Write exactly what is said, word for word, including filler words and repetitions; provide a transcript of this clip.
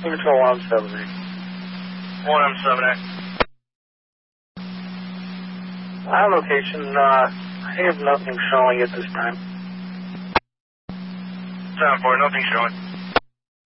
Team Control one seven eight. one M seven eight. Our location, uh, I have nothing showing at this time. seven four, nothing showing.